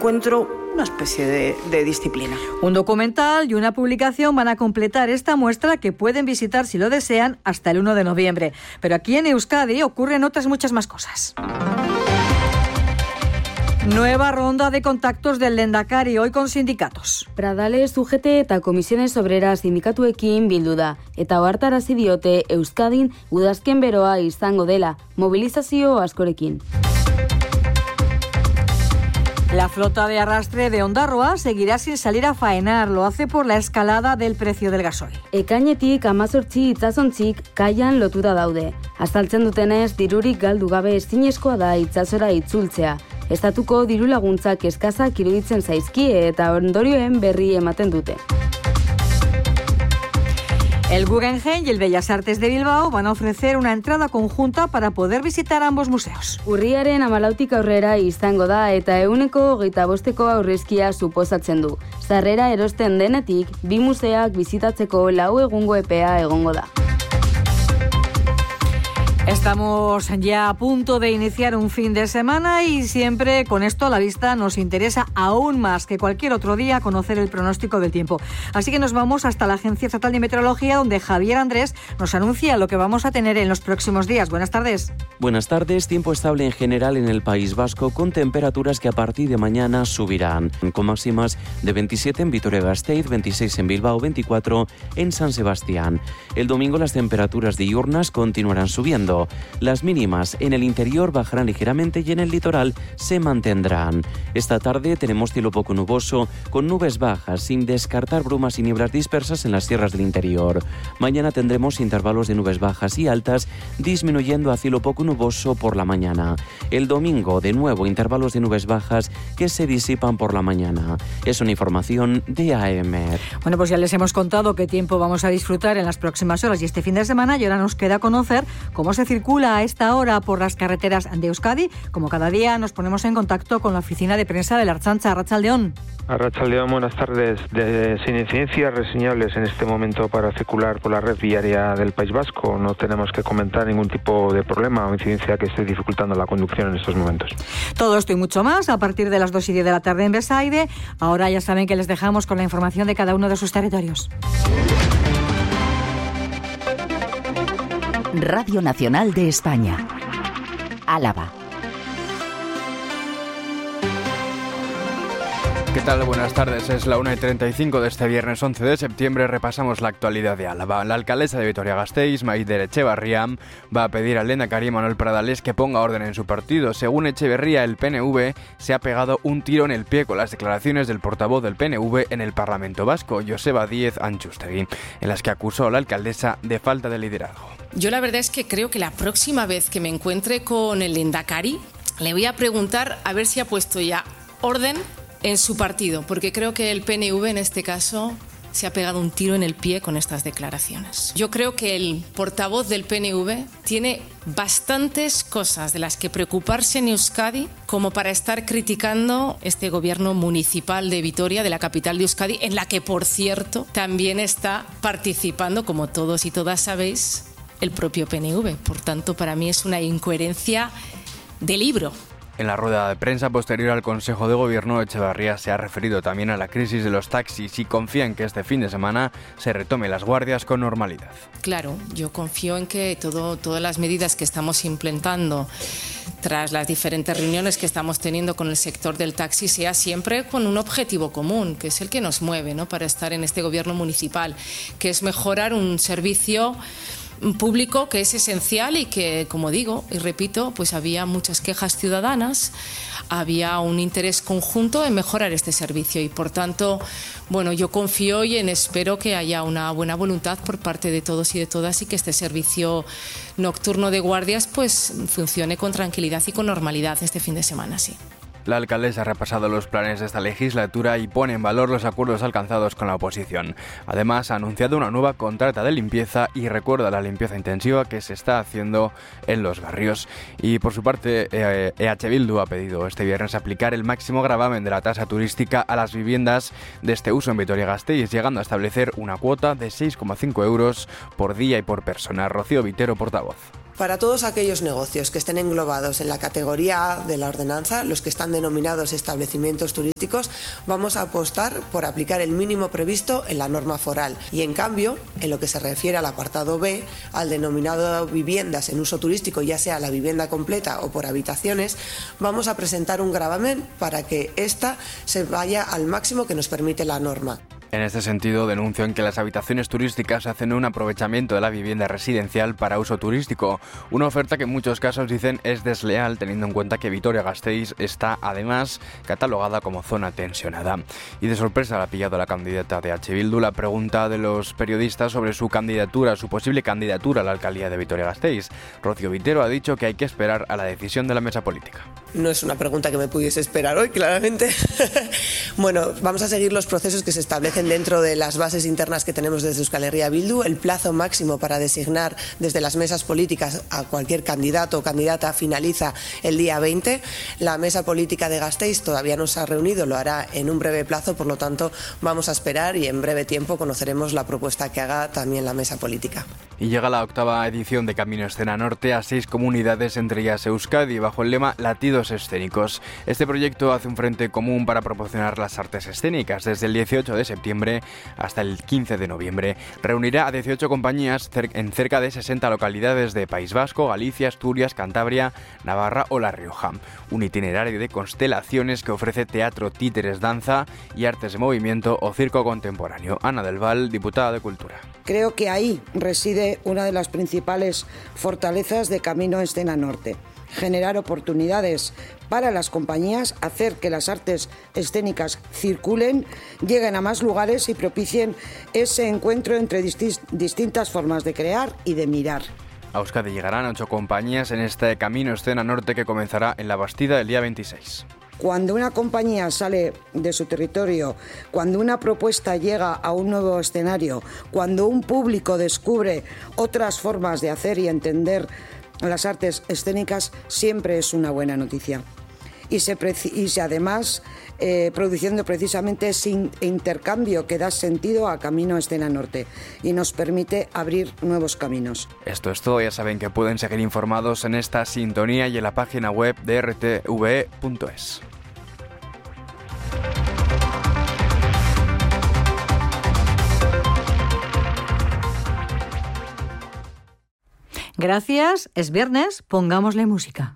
encuentro una especie de disciplina. Un documental y una publicación van a completar esta muestra que pueden visitar si lo desean hasta el 1 de noviembre. Pero aquí en Euskadi ocurren otras muchas más cosas. Nueva ronda de contactos del Lehendakari, hoy con sindicatos. Pradales, UGT eta Komisiones Obreras sindikatuekin bildu da. Eta ohartarazi diote Euskadin udazken beroa izango dela, mobilizazio askorekin. La flota de arrastre de Ondarroa seguirá sin salir a faenar. Lo hace por la escalada del precio del gasoil. Ekainetik 18 itsasontzik kaian lotuta daude. Azaltzen dutenez, dirurik galdu gabe ezinezkoa da itsasora itzultzea. Estatuko diru laguntzak eskazak iruditzen zaizkie eta ondorioen berri ematen dute. El Guggenheim y el Bellas Artes de Bilbao van a ofrecer una entrada conjunta para poder visitar ambos museos. Urriaren 14 aurrera izango da eta 25% aurrezkia suposatzen du. Sarrera erosten denetik, bi museoak bizitatzeko 4 egungo epea egongo da. Estamos ya a punto de iniciar un fin de semana y siempre con esto a la vista nos interesa aún más que cualquier otro día conocer el pronóstico del tiempo. Así que nos vamos hasta la Agencia Estatal de Meteorología, donde Javier Andrés nos anuncia lo que vamos a tener en los próximos días. Buenas tardes. Buenas tardes. Tiempo estable en general en el País Vasco, con temperaturas que a partir de mañana subirán, con máximas de 27 en Vitoria-Gasteiz, 26 en Bilbao, 24 en San Sebastián. El domingo las temperaturas diurnas continuarán subiendo. Las mínimas en el interior bajarán ligeramente y en el litoral se mantendrán. Esta tarde tenemos cielo poco nuboso, con nubes bajas, sin descartar brumas y nieblas dispersas en las sierras del interior. Mañana tendremos intervalos de nubes bajas y altas, disminuyendo a cielo poco nuboso por la mañana. El domingo, de nuevo, intervalos de nubes bajas que se disipan por la mañana. Es una información de AEMET. Bueno, pues ya les hemos contado qué tiempo vamos a disfrutar en las próximas horas y este fin de semana, y ahora nos queda conocer cómo se circula a esta hora por las carreteras de Euskadi. Como cada día nos ponemos en contacto con la oficina de prensa de la Ertzaintza. Arratsaldeon. Arratsaldeon, buenas tardes. Sin incidencias reseñables en este momento para circular por la red viaria del País Vasco. No tenemos que comentar ningún tipo de problema o incidencia que esté dificultando la conducción en estos momentos. Todo esto y mucho más a partir de las 2:10 de la tarde en Besaide. Ahora ya saben que les dejamos con la información de cada uno de sus territorios. Radio Nacional de España. Álava. ¿Qué tal? Buenas tardes. Es la 1:35 de este viernes 11 de septiembre. Repasamos la actualidad de Álava. La alcaldesa de Vitoria-Gasteiz, Maider Etxebarria, va a pedir al lehendakari Manuel Pradales que ponga orden en su partido. Según Etxeberria, el PNV se ha pegado un tiro en el pie con las declaraciones del portavoz del PNV en el Parlamento Vasco, Joseba Díez Antxustegi, en las que acusó a la alcaldesa de falta de liderazgo. Yo la verdad es que creo que la próxima vez que me encuentre con el lehendakari le voy a preguntar a ver si ha puesto ya orden en su partido, porque creo que el PNV en este caso se ha pegado un tiro en el pie con estas declaraciones. Yo creo que el portavoz del PNV tiene bastantes cosas de las que preocuparse en Euskadi como para estar criticando este gobierno municipal de Vitoria, de la capital de Euskadi, en la que, por cierto, también está participando, como todos y todas sabéis, el propio PNV. Por tanto, para mí es una incoherencia de libro. En la rueda de prensa posterior al Consejo de Gobierno, Etxebarria se ha referido también a la crisis de los taxis y confía en que este fin de semana se retome las guardias con normalidad. Claro, yo confío en que todas las medidas que estamos implementando tras las diferentes reuniones que estamos teniendo con el sector del taxi sea siempre con un objetivo común, que es el que nos mueve, ¿no?, para estar en este gobierno municipal, que es mejorar un servicio público que es esencial y que, como digo y repito, pues había muchas quejas ciudadanas, había un interés conjunto en mejorar este servicio y, por tanto, bueno, yo confío y espero que haya una buena voluntad por parte de todos y de todas y que este servicio nocturno de guardias pues funcione con tranquilidad y con normalidad este fin de semana, sí. La alcaldesa ha repasado los planes de esta legislatura y pone en valor los acuerdos alcanzados con la oposición. Además, ha anunciado una nueva contrata de limpieza y recuerda la limpieza intensiva que se está haciendo en los barrios. Y por su parte, EH Bildu ha pedido este viernes aplicar el máximo gravamen de la tasa turística a las viviendas de este uso en Vitoria-Gasteiz, llegando a establecer una cuota de 6,5 euros por día y por persona. Rocío Vitero, portavoz. Para todos aquellos negocios que estén englobados en la categoría A de la ordenanza, los que están denominados establecimientos turísticos, vamos a apostar por aplicar el mínimo previsto en la norma foral. Y en cambio, en lo que se refiere al apartado B, al denominado viviendas en uso turístico, ya sea la vivienda completa o por habitaciones, vamos a presentar un gravamen para que ésta se vaya al máximo que nos permite la norma. En este sentido, denuncian que las habitaciones turísticas hacen un aprovechamiento de la vivienda residencial para uso turístico, una oferta que en muchos casos dicen es desleal, teniendo en cuenta que Vitoria-Gasteiz está además catalogada como zona tensionada. Y de sorpresa le ha pillado a la candidata de H. Bildu la pregunta de los periodistas sobre su posible candidatura a la alcaldía de Vitoria-Gasteiz. Rocío Vitero ha dicho que hay que esperar a la decisión de la mesa política. No es una pregunta que me pudiese esperar hoy, claramente. Bueno, vamos a seguir los procesos que se establecen dentro de las bases internas que tenemos desde Euskal Herria Bildu. El plazo máximo para designar desde las mesas políticas a cualquier candidato o candidata finaliza el día 20. La mesa política de Gasteiz todavía no se ha reunido, lo hará en un breve plazo, por lo tanto vamos a esperar y en breve tiempo conoceremos la propuesta que haga también la mesa política. Y llega la 8ª edición de Camino Escena Norte a 6 comunidades, entre ellas Euskadi, bajo el lema Latidos Escénicos. Este proyecto hace un frente común para promocionar las artes escénicas. Desde el 18 de septiembre hasta el 15 de noviembre. Reunirá a 18 compañías en cerca de 60 localidades de País Vasco, Galicia, Asturias, Cantabria, Navarra o La Rioja. Un itinerario de constelaciones que ofrece teatro, títeres, danza y artes de movimiento o circo contemporáneo. Ana del Val, diputada de Cultura. Creo que ahí reside una de las principales fortalezas de Camino Escena Norte. Generar oportunidades para las compañías, hacer que las artes escénicas circulen, lleguen a más lugares y propicien ese encuentro entre distintas formas de crear y de mirar. A Euskadi llegarán 8 compañías en este Camino Escena Norte que comenzará en La Bastida el día 26. Cuando una compañía sale de su territorio, cuando una propuesta llega a un nuevo escenario, cuando un público descubre otras formas de hacer y entender las artes escénicas, siempre es una buena noticia. Y además produciendo precisamente ese intercambio que da sentido a Camino Escena Norte y nos permite abrir nuevos caminos. Esto es todo, ya saben que pueden seguir informados en esta sintonía y en la página web de rtve.es. Gracias, es viernes, pongámosle música.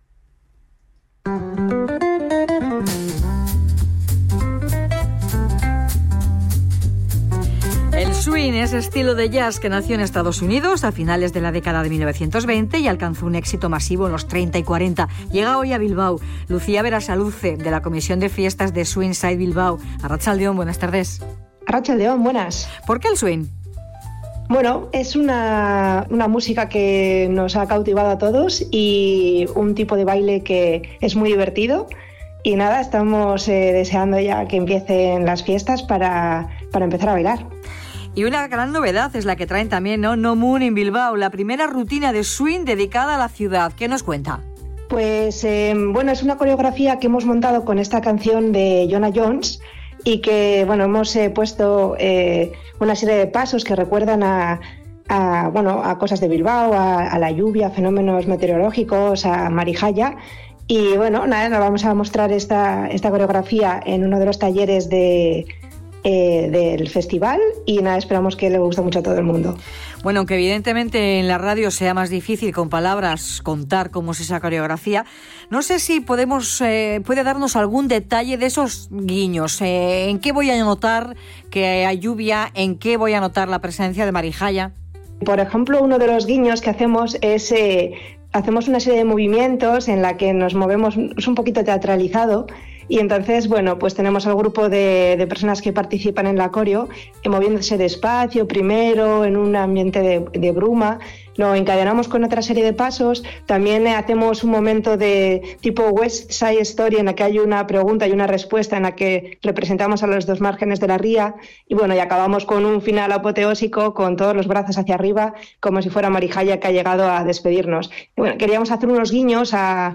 El swing es estilo de jazz que nació en Estados Unidos a finales de la década de 1920 y alcanzó un éxito masivo en los 30 y 40. Llega hoy a Bilbao Lucía Berasaluce, de la Comisión de Fiestas de Swingside Bilbao. Arratsaldeon, buenas tardes. Arratsaldeon, buenas. ¿Por qué el swing? Bueno, es una música que nos ha cautivado a todos y un tipo de baile que es muy divertido. Y nada, estamos deseando ya que empiecen las fiestas para empezar a bailar. Y una gran novedad es la que traen también, ¿no? No Moon en Bilbao, la primera rutina de swing dedicada a la ciudad. ¿Qué nos cuenta? Pues bueno, es una coreografía que hemos montado con esta canción de Jonah Jones y que bueno, hemos puesto una serie de pasos que recuerdan a cosas de Bilbao, a la lluvia, a fenómenos meteorológicos, a Marijaya. Y bueno, nada, nos vamos a mostrar esta coreografía en uno de los talleres del festival y nada, esperamos que le guste mucho a todo el mundo. Bueno, aunque evidentemente en la radio sea más difícil con palabras contar cómo es esa coreografía, no sé si puede darnos algún detalle de esos guiños. ¿En qué voy a notar que hay lluvia? ¿En qué voy a notar la presencia de Marijaya? Por ejemplo, uno de los guiños que hacemos es hacemos una serie de movimientos en la que nos movemos, es un poquito teatralizado. Y entonces, bueno, pues tenemos al grupo de personas que participan en la coreo moviéndose despacio, primero, en un ambiente de bruma. Lo encadenamos con otra serie de pasos. También hacemos un momento de tipo West Side Story en la que hay una pregunta y una respuesta en la que representamos a los dos márgenes de la ría. Y bueno, y acabamos con un final apoteósico con todos los brazos hacia arriba, como si fuera Marijaya que ha llegado a despedirnos. Y bueno, queríamos hacer unos guiños a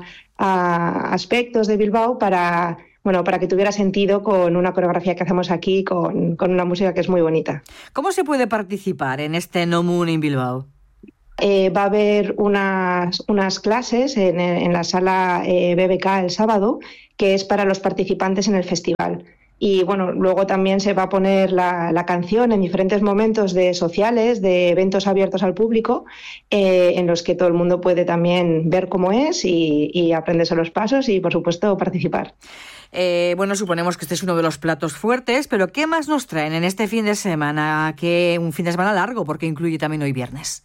aspectos de Bilbao para que tuviera sentido con una coreografía que hacemos aquí, con una música que es muy bonita. ¿Cómo se puede participar en este No Moon in Bilbao? Va a haber unas clases en la sala BBK el sábado, que es para los participantes en el festival. Y bueno, luego también se va a poner la canción en diferentes momentos sociales, de eventos abiertos al público, en los que todo el mundo puede también ver cómo es y aprenderse los pasos y, por supuesto, participar. Bueno, suponemos que este es uno de los platos fuertes, pero ¿qué más nos traen en este fin de semana? Que un fin de semana largo, porque incluye también hoy viernes.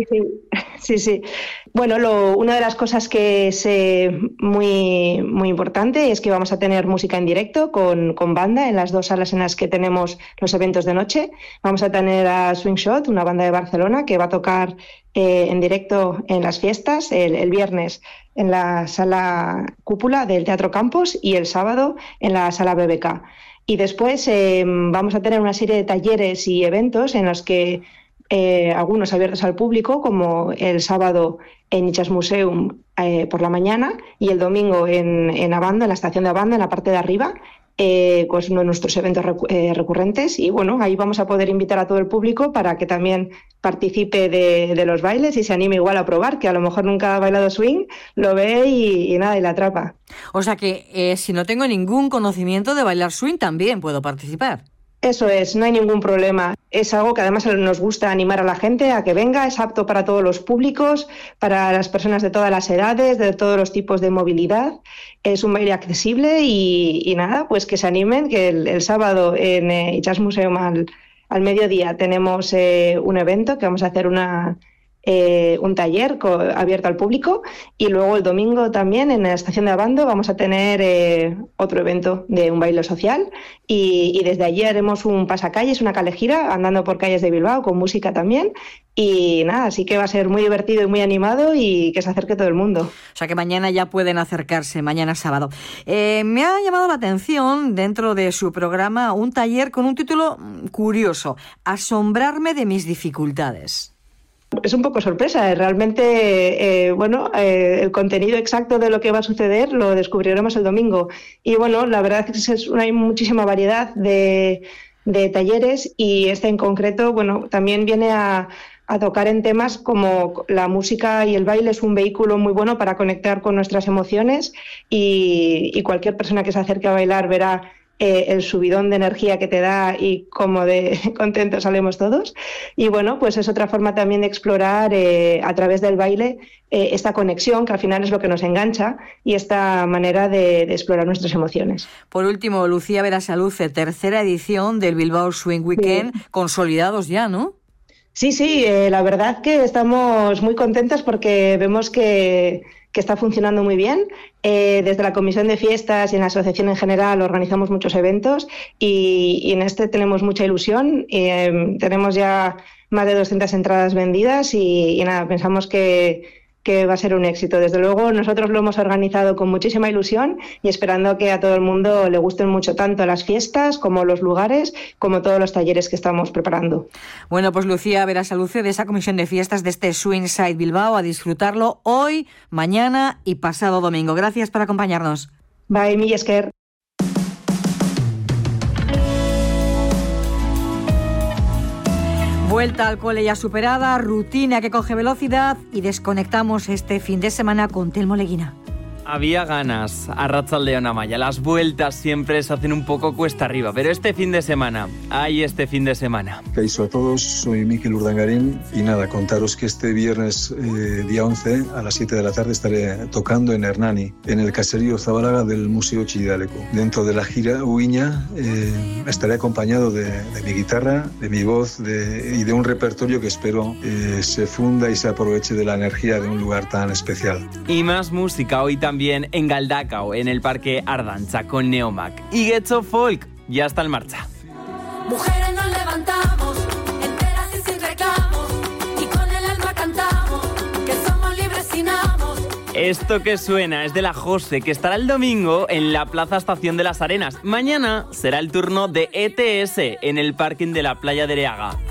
Sí. Bueno, una de las cosas que es muy importante es que vamos a tener música en directo con banda en las 2 salas en las que tenemos los eventos de noche. Vamos a tener a Swing Shot, una banda de Barcelona, que va a tocar en directo en las fiestas, el viernes en la sala Cúpula del Teatro Campos y el sábado en la sala BBK. Y después vamos a tener una serie de talleres y eventos en los que algunos abiertos al público, como el sábado en Itxas Museum por la mañana y el domingo en Abando, en la estación de Abando, en la parte de arriba, pues uno de nuestros eventos recurrentes. Y bueno, ahí vamos a poder invitar a todo el público para que también participe de los bailes y se anime igual a probar, que a lo mejor nunca ha bailado swing, lo ve y nada, y la atrapa. O sea que si no tengo ningún conocimiento de bailar swing, también puedo participar. Eso es, no hay ningún problema. Es algo que además nos gusta animar a la gente a que venga, es apto para todos los públicos, para las personas de todas las edades, de todos los tipos de movilidad. Es un baile accesible y nada, pues que se animen, que el sábado en Itxas Museum al mediodía tenemos un evento que vamos a hacer un taller abierto al público, y luego el domingo también en la estación de Abando vamos a tener otro evento de un baile social y desde allí haremos un pasacalles, una calejira andando por calles de Bilbao con música también y nada, así que va a ser muy divertido y muy animado y que se acerque todo el mundo. O sea que mañana ya pueden acercarse, mañana sábado. Me ha llamado la atención dentro de su programa un taller con un título curioso: Asombrarme de mis dificultades. Es un poco sorpresa, realmente, el contenido exacto de lo que va a suceder lo descubriremos el domingo. Y bueno, la verdad es que hay muchísima variedad de talleres y este en concreto, bueno, también viene a tocar en temas como la música y el baile es un vehículo muy bueno para conectar con nuestras emociones y cualquier persona que se acerque a bailar verá el subidón de energía que te da y cómo de contentos salimos todos. Y bueno, pues es otra forma también de explorar a través del baile esta conexión, que al final es lo que nos engancha, y esta manera de explorar nuestras emociones. Por último, Lucía Berasaluce, tercera edición del Bilbao Swing Weekend, consolidados ya, ¿no? Sí, la verdad que estamos muy contentas porque vemos que está funcionando muy bien. Desde la Comisión de Fiestas y en la asociación en general organizamos muchos eventos y en este tenemos mucha ilusión. Tenemos ya más de 200 entradas vendidas y nada, pensamos que va a ser un éxito. Desde luego nosotros lo hemos organizado con muchísima ilusión y esperando que a todo el mundo le gusten mucho tanto las fiestas como los lugares, como todos los talleres que estamos preparando. Bueno, pues Lucía Berasaluce, de esa Comisión de Fiestas de este Swingside Bilbao, a disfrutarlo hoy, mañana y pasado domingo. Gracias por acompañarnos. Bye, mila esker. Vuelta al cole ya superada, rutina que coge velocidad y desconectamos este fin de semana con Telmo Leguina. Había ganas, arratsaldeon Amaia. Las vueltas siempre se hacen un poco cuesta arriba, pero este fin de semana, este fin de semana. Kaixo a todos, soy Mikel Urdangarín y nada, contaros que este viernes día 11 a las 7 de la tarde estaré tocando en Hernani, en el caserío Zabalaga del Museo Chillidaleco. Dentro de la gira Uiña estaré acompañado de mi guitarra, de mi voz y de un repertorio que espero se funda y se aproveche de la energía de un lugar tan especial. Y más música hoy también en Galdakao, en el Parque Ardantza, con Neomac. Y Getxo Folk ya está en marcha. Mujeres nos levantamos, enteras y sin reclamos, y con el alma cantamos, que somos libres sin amos. Esto que suena es de la Jose, que estará el domingo en la Plaza Estación de las Arenas. Mañana será el turno de ETS en el parking de la Playa de Ereaga.